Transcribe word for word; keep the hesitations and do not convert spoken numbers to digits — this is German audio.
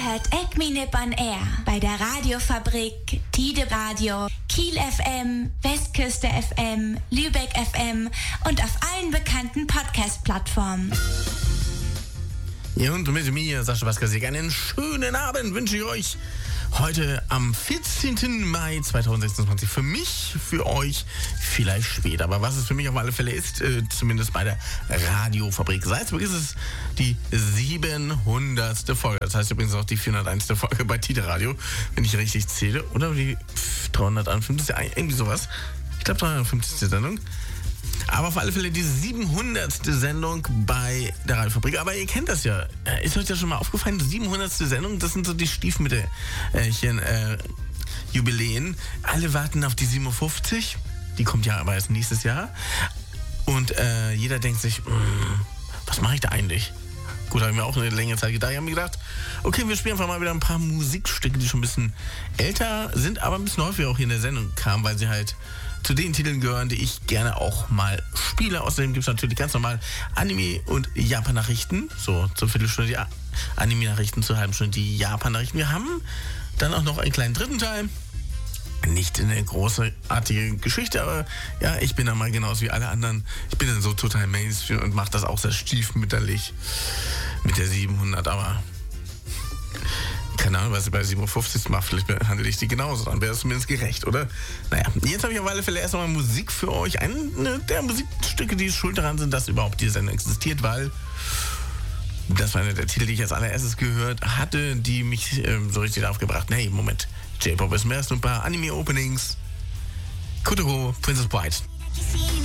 hört Ekmine on Air bei der Radiofabrik, Tide Radio, Kiel F M, Westküste F M, Lübeck F M und auf allen bekannten Podcast-Plattformen. Ja, und mit mir, Sascha Baskasik, einen schönen Abend wünsche ich euch heute am vierzehnten Mai zweitausendsechsundzwanzig. Für mich, für euch vielleicht später. Aber was es für mich auf alle Fälle ist, äh, zumindest bei der Radiofabrik Salzburg, ist es die siebenhundertste Folge. Das heißt übrigens auch die vierhunderteinste Folge bei Tide Radio, wenn ich richtig zähle. Oder die dreihunderteinundfünfzigste, irgendwie sowas. Ich glaube dreihundertfünfzigste Sendung. Aber auf alle Fälle die siebenhundertste Sendung bei der Radiofabrik. Aber ihr kennt das ja. Ist euch das schon mal aufgefallen? Die siebenhundertste Sendung, das sind so die Stiefmütterchen, äh, Jubiläen. Alle warten auf die siebenundfünfzig. Die kommt ja aber erst nächstes Jahr. Und äh, jeder denkt sich, was mache ich da eigentlich? Gut, haben wir auch eine längere Zeit gedacht. Wir haben gedacht, okay, wir spielen einfach mal wieder ein paar Musikstücke, die schon ein bisschen älter sind, aber ein bisschen häufiger auch hier in der Sendung kamen, weil sie halt zu den Titeln gehören, die ich gerne auch mal spiele. Außerdem gibt es natürlich ganz normal Anime- und Japan-Nachrichten. So, zur Viertelstunde die Anime-Nachrichten, zur halben Stunde die Japan-Nachrichten. Wir haben dann auch noch einen kleinen dritten Teil. Nicht eine großartige Geschichte, aber ja, ich bin dann mal genauso wie alle anderen. Ich bin dann so total Mainstream und mache das auch sehr stiefmütterlich mit der siebenhundert, aber keine Ahnung, was sie bei siebenundfünfzig macht. Vielleicht behandle ich die genauso. Dann wäre es zumindest gerecht, oder? Naja, jetzt habe ich auf alle Fälle erst einmal Musik für euch. Eine der Musikstücke, die schuld daran sind, dass überhaupt diese Sendung existiert, weil das war einer der Titel, die ich als allererstes gehört hatte, die mich ähm, so richtig aufgebracht. Nee, Moment. J-Pop ist mehr als nur ein paar Anime-Openings. Kotaro, Princess Bride.